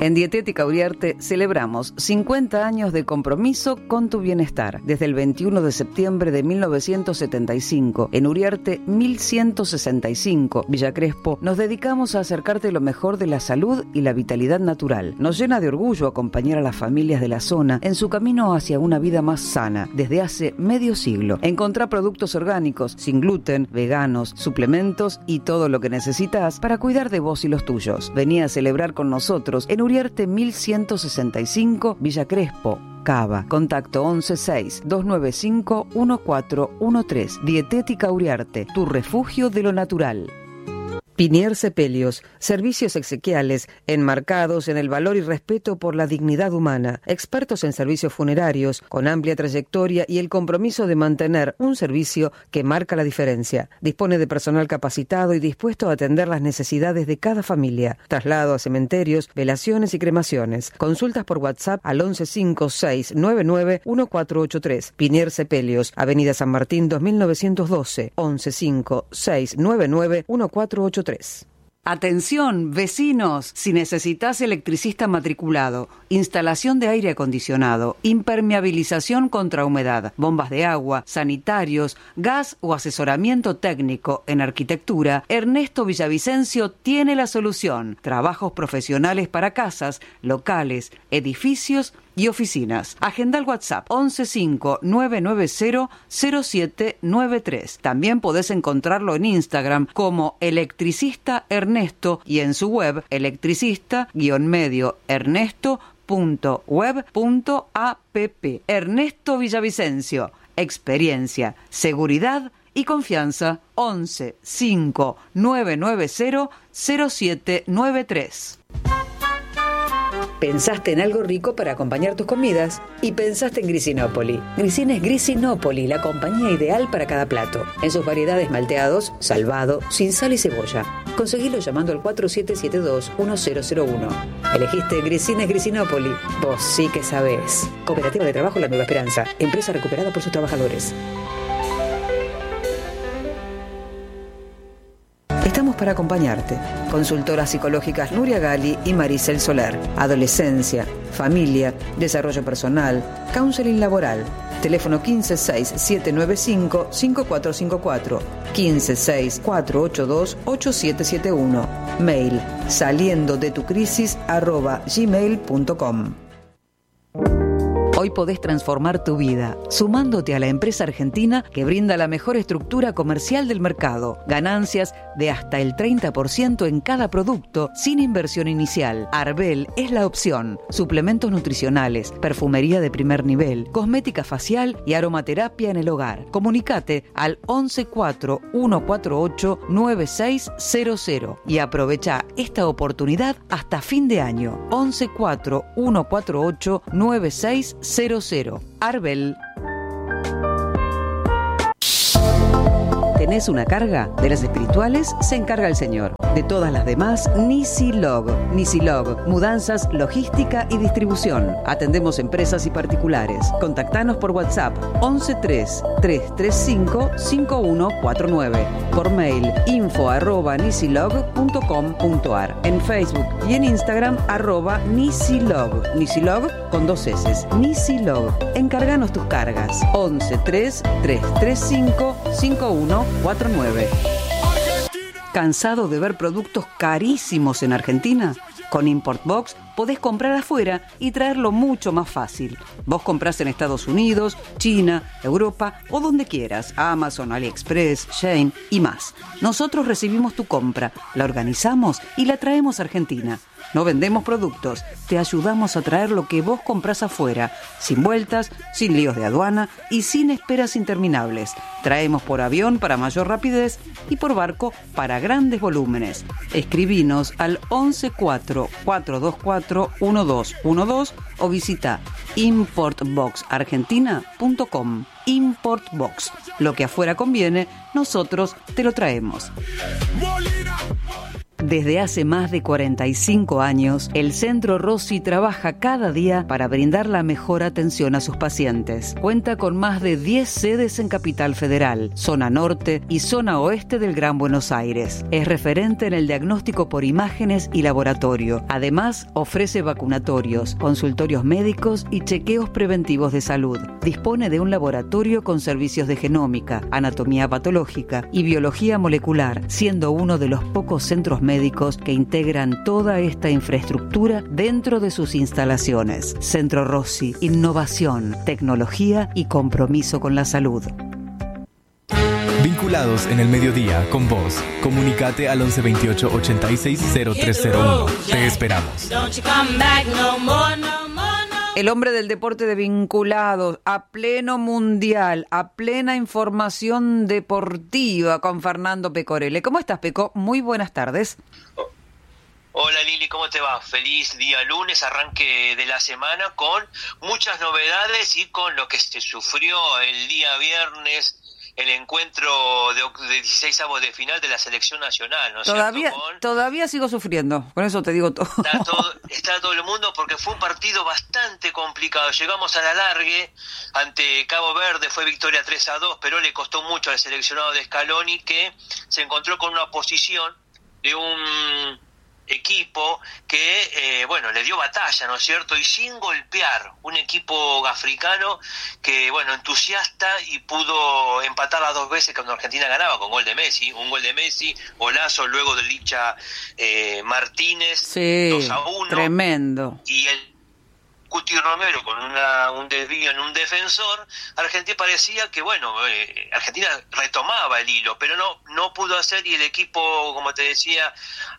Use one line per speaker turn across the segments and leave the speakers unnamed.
En Dietética Uriarte celebramos 50 años de compromiso con tu bienestar. Desde el 21 de septiembre de 1975, en Uriarte 1165, Villa Crespo, nos dedicamos a acercarte lo mejor de la salud y la vitalidad natural. Nos llena de orgullo acompañar a las familias de la zona en su camino hacia una vida más sana desde hace medio siglo. Encontrá productos orgánicos, sin gluten, veganos, suplementos y todo lo que necesitas para cuidar de vos y los tuyos. Vení a celebrar con nosotros en Uriarte 1165, Villa Crespo, Cava. Contacto 116-295-1413. Dietética Uriarte, tu refugio de lo natural. Pinier Sepelios, servicios exequiales enmarcados en el valor y respeto por la dignidad humana, expertos en servicios funerarios, con amplia trayectoria y el compromiso de mantener un servicio que marca la diferencia. Dispone de personal capacitado y dispuesto a atender las necesidades de cada familia. Traslado a cementerios, velaciones y cremaciones. Consultas por WhatsApp al 1156991483. Pinier Sepelios, Avenida San Martín 2912, 1156991483. Atención, vecinos, si necesitas electricista matriculado, instalación de aire acondicionado, impermeabilización contra humedad, bombas de agua, sanitarios, gas o asesoramiento técnico en arquitectura, Ernesto Villavicencio tiene la solución. Trabajos profesionales para casas, locales, edificios y oficinas. Agenda el WhatsApp 1159900793. También podés encontrarlo en Instagram como Electricista Ernesto y en su web electricista-ernesto.web.app. Ernesto Villavicencio. Experiencia, seguridad y confianza. 1159900793. Pensaste en algo rico para acompañar tus comidas y pensaste en Grisinópoli. Grisina es Grisinópoli, la compañía ideal para cada plato. En sus variedades malteados, salvado, sin sal y cebolla. Conseguilo llamando al 4772-1001. Elegiste Grisina es Grisinópoli. Vos sí que sabés. Cooperativa de Trabajo La Nueva Esperanza. Empresa recuperada por sus trabajadores. Estamos para acompañarte. Consultoras psicológicas Nuria Gali y Maricel Soler. Adolescencia, familia, desarrollo personal, counseling laboral. Teléfono 156-795-5454. 156-482-8771. Mail saliendodetucrisis@gmail.com. Hoy podés transformar tu vida, sumándote a la empresa argentina que brinda la mejor estructura comercial del mercado. Ganancias de hasta el 30% en cada producto, sin inversión inicial. Arbel es la opción. Suplementos nutricionales, perfumería de primer nivel, cosmética facial y aromaterapia en el hogar. Comunicate al 114-148-9600 y aprovecha esta oportunidad hasta fin de año. 114-148-9600. Arbel. ¿Tenés una carga? De las espirituales se encarga el Señor. De todas las demás, Nisilog. Nisilog, mudanzas, logística y distribución. Atendemos empresas y particulares. Contactanos por WhatsApp 113-335-5149. Por mail info@nisilog.com.ar. En Facebook y en Instagram @Nisilog. Nisilog con 2 S. Nisilog. Encárganos tus cargas. 11-3-335-5149. ¿Cansado de ver productos carísimos en Argentina? Con ImportBox podés comprar afuera y traerlo mucho más fácil. Vos comprás en Estados Unidos, China, Europa o donde quieras, Amazon, AliExpress, Shein y más. Nosotros recibimos tu compra, la organizamos y la traemos a Argentina. No vendemos productos, te ayudamos a traer lo que vos comprás afuera, sin vueltas, sin líos de aduana y sin esperas interminables. Traemos por avión para mayor rapidez y por barco para grandes volúmenes. Escribinos al 11424241212 o visita importboxargentina.com. ImportBox. Lo que afuera conviene, nosotros te lo traemos. Desde hace más de 45 años, el Centro Rossi trabaja cada día para brindar la mejor atención a sus pacientes. Cuenta con más de 10 sedes en Capital Federal, zona norte y zona oeste del Gran Buenos Aires. Es referente en el diagnóstico por imágenes y laboratorio. Además, ofrece vacunatorios, consultorios médicos y chequeos preventivos de salud. Dispone de un laboratorio con servicios de genómica, anatomía patológica y biología molecular, siendo uno de los pocos centros médicos que integran toda esta infraestructura dentro de sus instalaciones. Centro Rossi, innovación, tecnología y compromiso con la salud.
Vinculados en el mediodía con vos. Comunicate al 11 28 86 0301. Te esperamos.
El hombre del deporte de Vinculados, a pleno mundial, a plena información deportiva con Fernando Pecorelle. ¿Cómo estás, Peco? Muy buenas tardes.
Hola Lili, ¿cómo te va? Feliz día lunes, arranque de la semana con muchas novedades y con lo que se sufrió el día viernes, el encuentro de 16avos de final de la selección nacional, ¿no es cierto?
Todavía sigo sufriendo, con eso te digo todo.
Está todo el mundo porque fue un partido bastante complicado. Llegamos a la largue ante Cabo Verde, fue victoria 3-2, pero le costó mucho al seleccionado de Scaloni, que se encontró con una oposición de un equipo que, le dio batalla, ¿no es cierto? Y sin golpear, un equipo africano que, entusiasta y pudo empatar las 2 veces cuando Argentina ganaba con gol de Messi, un gol de Messi, golazo luego de Licha Martínez,
sí,
2-1.
Tremendo.
Y el Cuti Romero con un desvío en un defensor, Argentina parecía que, Argentina retomaba el hilo, pero no pudo hacer, y el equipo, como te decía,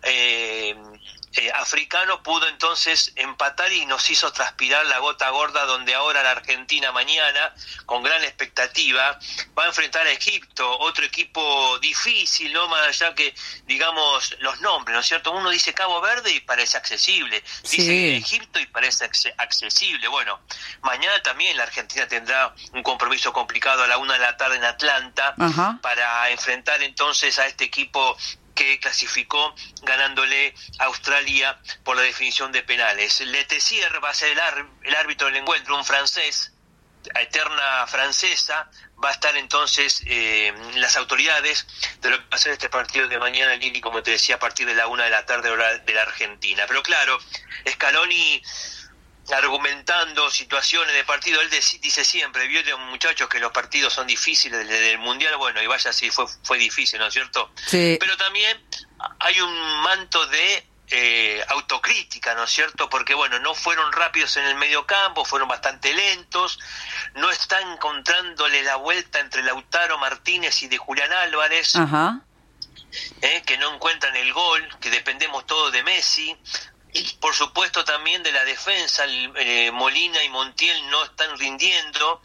africano pudo entonces empatar y nos hizo transpirar la gota gorda, donde ahora la Argentina mañana, con gran expectativa, va a enfrentar a Egipto, otro equipo difícil, no más allá que, digamos, los nombres, ¿no es cierto? Uno dice Cabo Verde y parece accesible, dice
sí.
Egipto y parece accesible. Bueno, mañana también la Argentina tendrá un compromiso complicado a la 1 de la tarde en Atlanta. Ajá. Para enfrentar entonces a este equipo que clasificó ganándole a Australia por la definición de penales. Letessier va a ser el árbitro del encuentro, un francés, eterna francesa. Va a estar entonces las autoridades de lo que va a ser este partido de mañana, Lili, como te decía, a partir de la 1 de la tarde hora de la Argentina. Pero claro, Scaloni, argumentando situaciones de partido, él dice siempre, vio a muchachos que los partidos son difíciles desde el Mundial, y vaya si fue difícil, ¿no es cierto?
Sí.
Pero también hay un manto de autocrítica, ¿no es cierto? Porque no fueron rápidos en el mediocampo, fueron bastante lentos, no están encontrándole la vuelta entre Lautaro Martínez y de Julián Álvarez.
Ajá.
Que no encuentran el gol, que dependemos todos de Messi. Y por supuesto también de la defensa, Molina y Montiel no están rindiendo,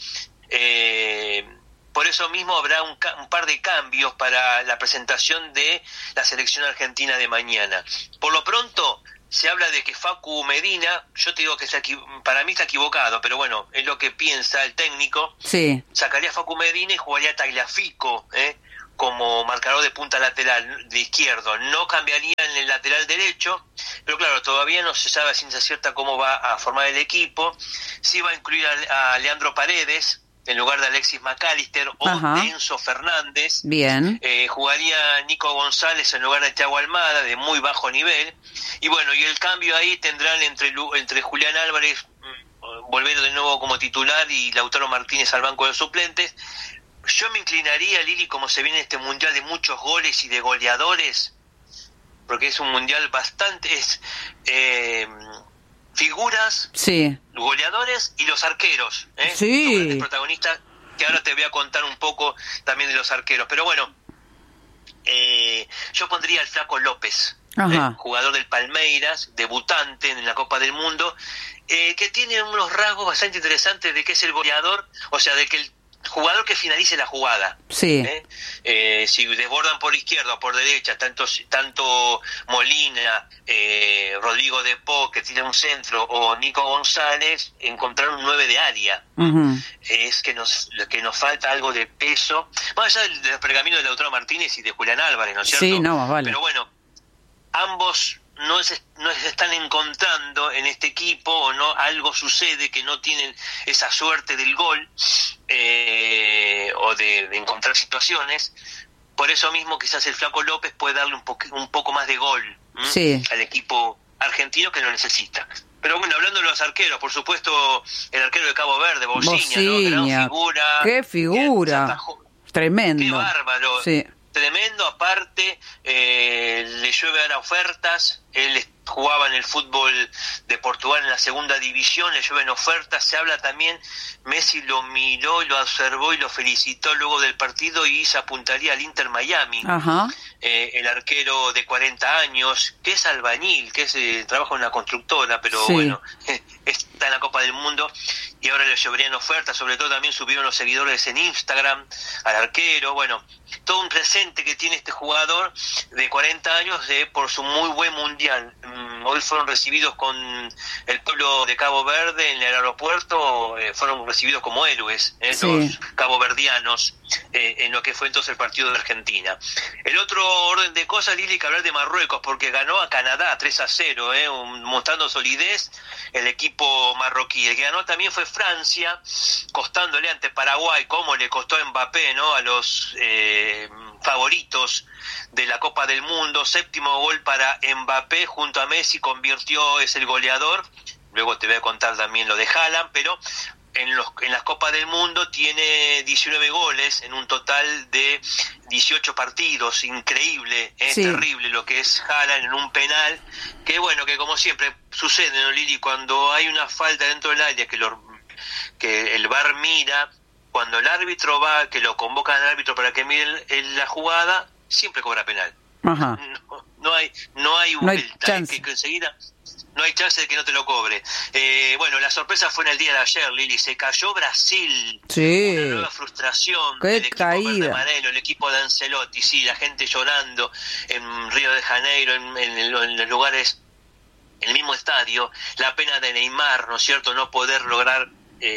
por eso mismo habrá un par de cambios para la presentación de la selección argentina de mañana. Por lo pronto se habla de que Facu Medina, yo te digo que para mí está equivocado, pero es lo que piensa el técnico,
sí.
Sacaría a Facu Medina y jugaría Tagliafico, como marcador de punta lateral de izquierdo. No cambiaría en el lateral derecho, pero claro, todavía no se sabe a ciencia cierta cómo va a formar el equipo. Sí va a incluir a Leandro Paredes en lugar de Alexis McAllister o de Enzo Fernández.
Bien.
Jugaría Nico González en lugar de Thiago Almada, de muy bajo nivel. Y y el cambio ahí tendrán entre Julián Álvarez, volver de nuevo como titular, y Lautaro Martínez al banco de suplentes. Yo me inclinaría, Lili, como se viene este mundial de muchos goles y de goleadores, porque es un mundial bastante... figuras,
sí,
goleadores y los arqueros,
sí,
los grandes protagonistas, que ahora te voy a contar un poco también de los arqueros. Pero yo pondría al Flaco López, jugador del Palmeiras, debutante en la Copa del Mundo, que tiene unos rasgos bastante interesantes de que es el goleador, o sea, de que el jugador que finalice la jugada.
Sí.
Si desbordan por izquierda o por derecha, tanto Molina, Rodrigo de Po, que tiene un centro, o Nico González, encontrar un 9 de área. Uh-huh. Es que nos falta algo de peso, más allá del pergamino de Lautaro Martínez y de Julián Álvarez, ¿no es cierto?
Sí, no, más vale.
Pero ambos no se están encontrando en este equipo, o no, algo sucede que no tienen esa suerte del gol, o de encontrar situaciones. Por eso mismo quizás el Flaco López puede darle un poco más de gol al equipo argentino, que lo necesita. Pero bueno, hablando de los arqueros, por supuesto, el arquero de Cabo Verde, Bociña, ¿no? Gran figura.
¡Qué figura! Tremendo.
¡Qué bárbaro!
Sí.
Tremendo, aparte, le llueve ahora ofertas. Él jugaba en el fútbol de Portugal en la segunda división, le llueven ofertas. Se habla también, Messi lo miró y lo observó y lo felicitó luego del partido, y se apuntaría al Inter Miami.
Ajá.
El arquero de 40 años, que es albañil, que trabaja en una constructora, pero bueno, está en la Copa del Mundo, y ahora le lloverían ofertas. Sobre todo también subieron los seguidores en Instagram al arquero. Bueno, todo un presente que tiene este jugador de 40 años por su muy buen mundial. Hoy fueron recibidos con el pueblo de Cabo Verde en el aeropuerto, fueron recibidos como héroes, los caboverdianos, en lo que fue entonces el partido de Argentina. El otro orden de cosas, Lili, que hablar de Marruecos, porque ganó a Canadá 3-0, mostrando solidez el equipo marroquí. El que ganó también fue Francia, costándole ante Paraguay, como le costó a Mbappé, ¿no?, a los favoritos de la Copa del Mundo. 7º gol para Mbappé junto a Messi, convirtió, es el goleador. Luego te voy a contar también lo de Haaland, pero en las Copas del Mundo tiene 19 goles en un total de 18 partidos. Increíble, terrible lo que es Haaland en un penal, que bueno, que como siempre sucede, ¿no, Lili? Cuando hay una falta dentro del área que el VAR mira, cuando el árbitro va, que lo convoca al árbitro para que mire la jugada, siempre cobra penal.
Ajá.
No hay vuelta,
chance.
que enseguida no hay chance de que no te lo cobre. Bueno, la sorpresa fue en el día de ayer, Lili, se cayó Brasil.
Sí.
Una nueva frustración
Qué
del equipo
caída.
verde amarelo, el equipo de Ancelotti, sí, la gente llorando en Río de Janeiro, en los lugares, en el mismo estadio. La pena de Neymar, ¿no es cierto?, no poder lograr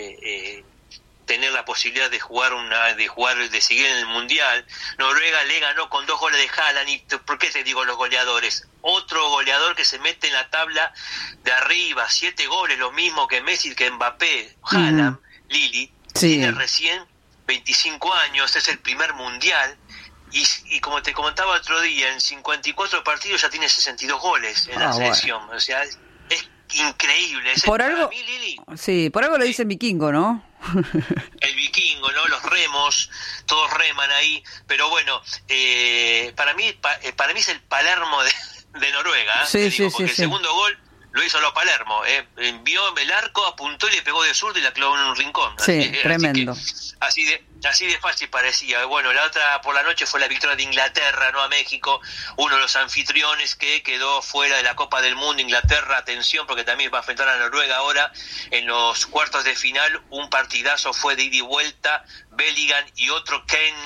tener la posibilidad de de seguir en el Mundial. Noruega le ganó con 2 goles de Haaland. ¿Y por qué te digo los goleadores? Otro goleador que se mete en la tabla de arriba, 7 goles, lo mismo que Messi, que Mbappé. Haaland, Lili, tiene recién 25 años, es el primer Mundial, y como te comentaba otro día, en 54 partidos ya tiene 62 goles en la selección. Bueno. O sea, es increíble.
Por algo,
para mí, Lili,
sí, por algo le dicen vikingo, ¿no?
El vikingo, ¿no? Los remos, todos reman ahí, pero bueno, para mí es el Palermo de Noruega, porque el segundo gol lo hizo lo Palermo, envió el arco, apuntó y le pegó de zurdo y la clavó en un rincón.
Sí, tremendo.
Así de fácil parecía. Bueno, la otra por la noche fue la victoria de Inglaterra, ¿no?, a México, uno de los anfitriones que quedó fuera de la Copa del Mundo. Inglaterra, atención, porque también va a enfrentar a Noruega ahora en los cuartos de final. Un partidazo fue de ida y vuelta. Bellingham y otro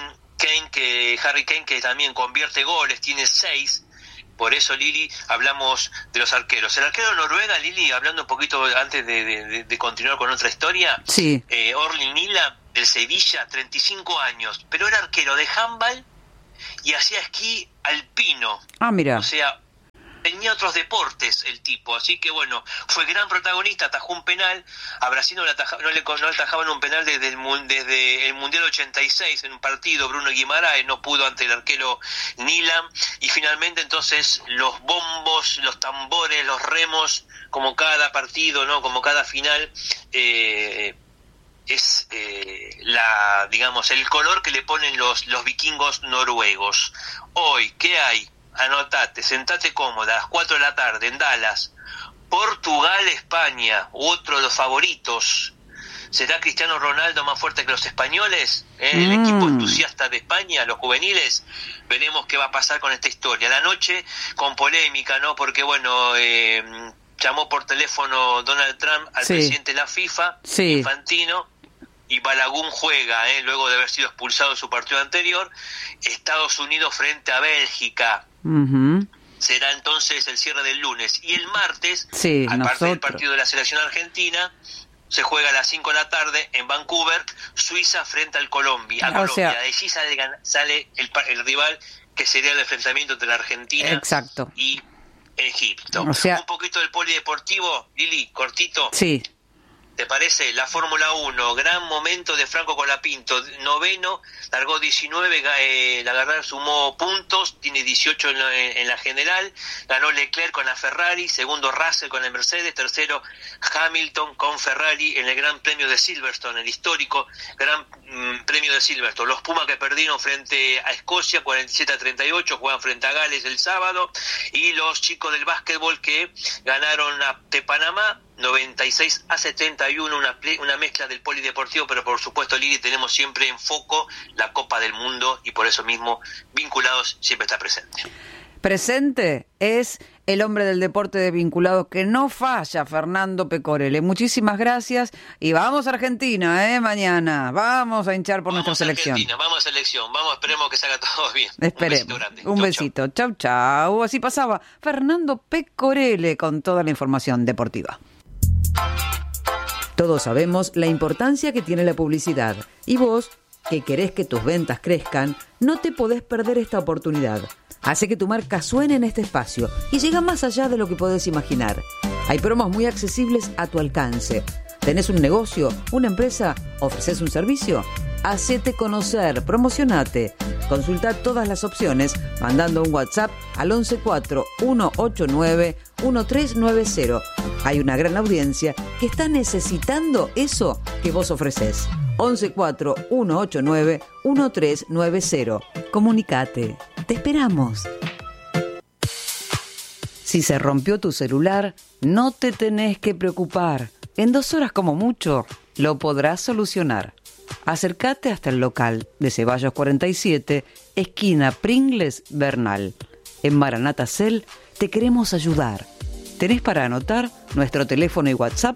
Harry Kane, que también convierte goles, tiene 6. Por eso, Lili, hablamos de los arqueros. El arquero de Noruega, Lili, hablando un poquito antes de continuar con otra historia,
sí.
Orlin Nyland, del Sevilla, 35 años, pero era arquero de handball y hacía esquí alpino.
Ah, mira.
O sea, tenía otros deportes el tipo, así que bueno, fue gran protagonista, atajó un penal. A Brasil no le atajaban un penal desde el Mundial 86 en un partido. Bruno Guimaraes no pudo ante el arquero Nyland, y finalmente entonces los bombos, los tambores, los remos, como cada partido, ¿no?, como cada final, es el color que le ponen los vikingos noruegos. Hoy, ¿qué hay? Anotate, sentate cómoda, a las 4 de la tarde en Dallas. Portugal, España, otro de los favoritos. ¿Será Cristiano Ronaldo más fuerte que los españoles? El equipo entusiasta de España, los juveniles. Veremos qué va a pasar con esta historia. La noche con polémica, ¿no? Porque bueno, llamó por teléfono Donald Trump al presidente de la FIFA, Infantino, y Balagun juega, luego de haber sido expulsado de su partido anterior. Estados Unidos frente a Bélgica. Será entonces el cierre del lunes. Y el martes, aparte del partido de la selección argentina, se juega a las 5 de la tarde en Vancouver, Suiza frente al Colombia. De allí sale el rival, que sería el enfrentamiento entre la Argentina Egipto.
O sea,
un poquito del polideportivo, Lili, cortito.
Sí.
¿Te parece? La Fórmula 1, gran momento de Franco Colapinto, noveno, largó 19, la verdad sumó puntos, tiene 18 en la general, ganó Leclerc con la Ferrari, segundo Russell con la Mercedes, tercero Hamilton con Ferrari en el Gran Premio de Silverstone, el histórico Gran Premio de Silverstone. Los Pumas que perdieron frente a Escocia, 47-38, juegan frente a Gales el sábado, y los chicos del básquetbol que ganaron de Panamá, 96-71, una mezcla del polideportivo, pero por supuesto, Lili, tenemos siempre en foco la Copa del Mundo y por eso mismo Vinculados siempre está presente.
Presente es el hombre del deporte de Vinculados que no falla, Fernando Pecorelle. Muchísimas gracias y vamos a Argentina, mañana. Vamos a hinchar por nuestra selección.
Vamos a selección, esperemos que salga todo bien.
Esperemos. Un besito. Chau, chau. Así pasaba Fernando Pecorelle con toda la información deportiva. Todos sabemos la importancia que tiene la publicidad. Y vos, que querés que tus ventas crezcan, no te podés perder esta oportunidad. Hace que tu marca suene en este espacio y llega más allá de lo que podés imaginar. Hay promos muy accesibles a tu alcance. ¿Tenés un negocio, una empresa? ¿Ofreces un servicio? Hacete conocer, promocionate. Consulta todas las opciones mandando un WhatsApp al 114-189-1390. Hay una gran audiencia que está necesitando eso que vos ofreces. 114-189-1390. Comunicate. Te esperamos. Si se rompió tu celular, no te tenés que preocupar. En 2 horas como mucho, lo podrás solucionar. Acércate hasta el local de Ceballos 47, esquina Pringles Bernal. En Maranata Cell te queremos ayudar. ¿Tenés para anotar nuestro teléfono y WhatsApp?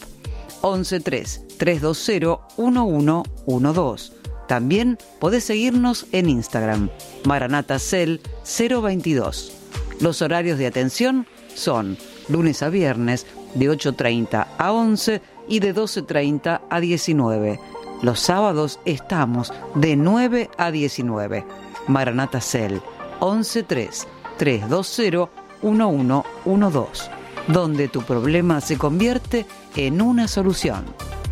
11-320-1112. También podés seguirnos en Instagram, Maranata Cell 022. Los horarios de atención son lunes a viernes de 8:30 a 11 y de 12:30 a 19. Los sábados estamos de 9 a 19. Maranata Cell 11-320-1112, donde tu problema se convierte en una solución.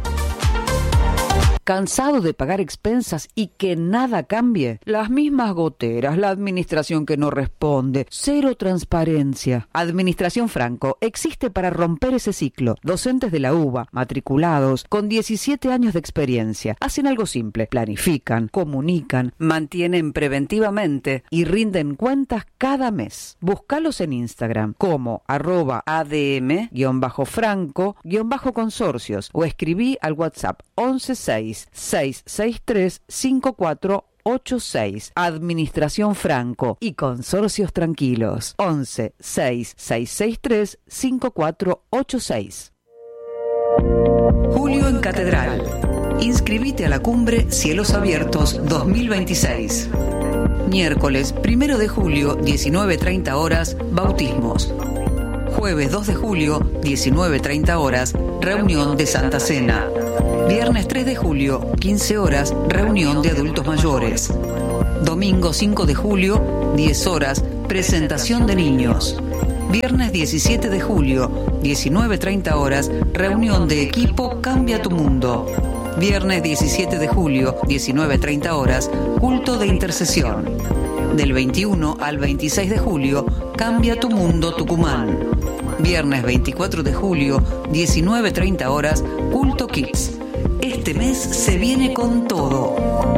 ¿Cansado de pagar expensas y que nada cambie? Las mismas goteras, la administración que no responde, cero transparencia. Administración Franco existe para romper ese ciclo. Docentes de la UBA, matriculados, con 17 años de experiencia, hacen algo simple: planifican, comunican, mantienen preventivamente y rinden cuentas cada mes. Búscalos en Instagram como @adm_franco_consorcios o escribí al WhatsApp 11-663-5486. Administración Franco y Consorcios Tranquilos. 11-663-5486. Julio en Catedral. Inscribite a la cumbre Cielos Abiertos 2026. Miércoles 1 de julio, 19:30 horas, bautismos. Jueves 2 de julio, 19:30 horas, reunión de Santa Cena. Viernes 3 de julio, 15 horas, reunión de adultos mayores. Domingo 5 de julio, 10 horas, presentación de niños. Viernes 17 de julio, 19:30 horas, reunión de equipo Cambia tu Mundo. Viernes 17 de julio, 19:30 horas, culto de intercesión. Del 21 al 26 de julio, Cambia tu Mundo Tucumán. Viernes 24 de julio, 19:30 horas, culto Kids. Este mes se viene con todo.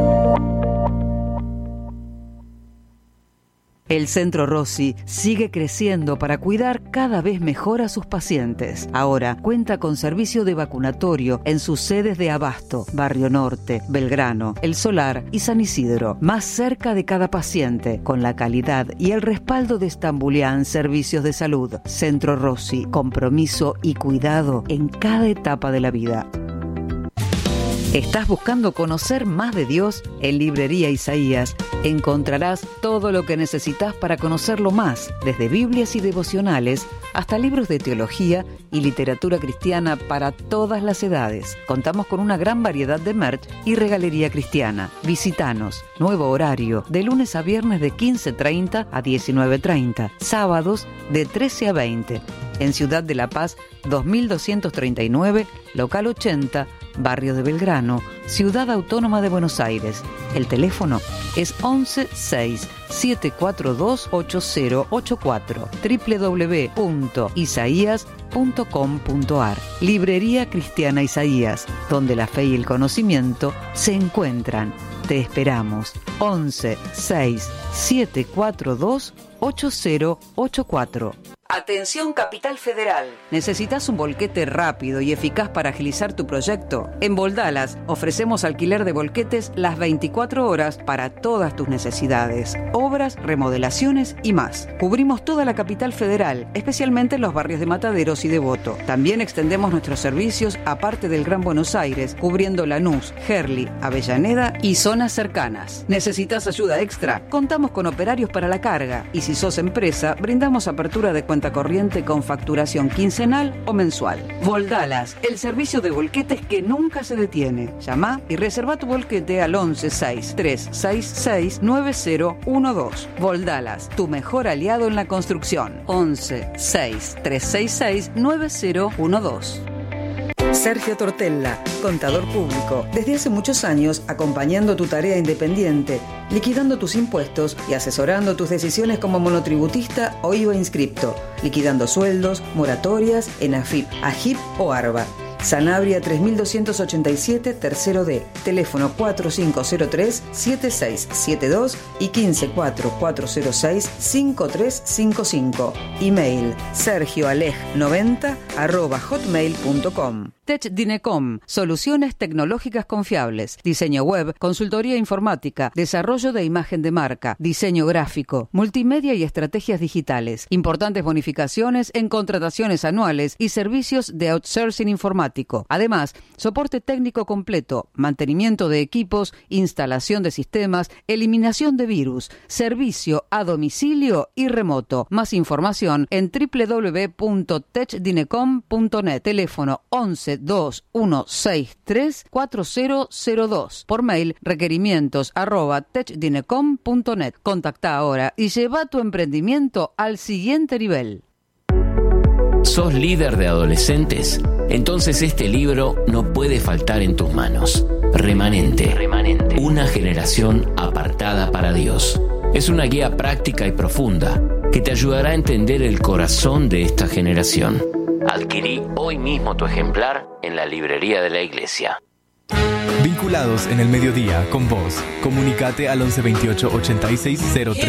El Centro Rossi sigue creciendo para cuidar cada vez mejor a sus pacientes. Ahora cuenta con servicio de vacunatorio en sus sedes de Abasto, Barrio Norte, Belgrano, El Solar y San Isidro, más cerca de cada paciente, con la calidad y el respaldo de Stambulian Servicios de Salud. Centro Rossi, compromiso y cuidado en cada etapa de la vida. ¿Estás buscando conocer más de Dios? En Librería Isaías encontrarás todo lo que necesitas para conocerlo más, desde Biblias y devocionales hasta libros de teología y literatura cristiana para todas las edades. Contamos con una gran variedad de merch y regalería cristiana. Visítanos. Nuevo horario, de lunes a viernes de 15:30 a 19:30, sábados de 13 a 20. En Ciudad de La Paz, 2239, local 80, Barrio de Belgrano, Ciudad Autónoma de Buenos Aires. El teléfono es 11 6 742 8084, www.isaías.com.ar. Librería Cristiana Isaías, donde la fe y el conocimiento se encuentran. Te esperamos. 11 6 742 8084. Atención Capital Federal. ¿Necesitas un volquete rápido y eficaz para agilizar tu proyecto? En Voldalas ofrecemos alquiler de volquetes las 24 horas para todas tus necesidades, obras, remodelaciones y más. Cubrimos toda la Capital Federal, especialmente en los barrios de Mataderos y Devoto. También extendemos nuestros servicios a parte del Gran Buenos Aires, cubriendo Lanús, Gerli, Avellaneda y zonas cercanas. ¿Necesitas ayuda extra? Contamos con operarios para la carga y si sos empresa, brindamos apertura de cuenta corriente con facturación quincenal o mensual. Voldalas, el servicio de volquetes que nunca se detiene. Llama y reserva tu volquete al 11 6 366 9012. Voldalas, tu mejor aliado en la construcción. 11 6 366 9012. Sergio Tortella, contador público, desde hace muchos años acompañando tu tarea independiente, liquidando tus impuestos y asesorando tus decisiones como monotributista o IVA inscripto, liquidando sueldos, moratorias en AFIP, AGIP o ARBA. Sanabria 3287, tercero D, teléfono 4503-7672 y 154406-5355. Email sergioaleg90@hotmail.com. TechDinecom, soluciones tecnológicas confiables, diseño web, consultoría informática, desarrollo de imagen de marca, diseño gráfico, multimedia y estrategias digitales, importantes bonificaciones en contrataciones anuales y servicios de outsourcing informático. Además, soporte técnico completo, mantenimiento de equipos, instalación de sistemas, eliminación de virus, servicio a domicilio y remoto. Más información en www.techdinecom.net. Teléfono 11 2163 4002. Por mail requerimientos@techdinecom.net. Contacta ahora y lleva tu emprendimiento al siguiente nivel.
¿Sos líder de adolescentes? Entonces este libro no puede faltar en tus manos. Remanente. Una generación apartada para Dios. Es una guía práctica y profunda que te ayudará a entender el corazón de esta generación. Adquirí hoy mismo tu ejemplar en la librería de la iglesia.
Vinculados en el mediodía con vos. Comunicate al 11 28 86 03.